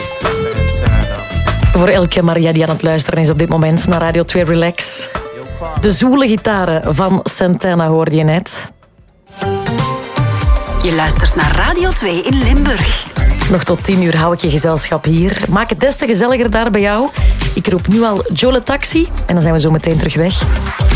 Voor elke Maria die aan het luisteren is op dit moment naar Radio 2 Relax. De zoele gitaren van Santana hoorde je net. Je luistert naar Radio 2 in Limburg. Nog tot 10 uur hou ik je gezelschap hier. Maak het des te gezelliger daar bij jou. Ik roep nu al Joe Le Taxi en dan zijn we zo meteen terug weg.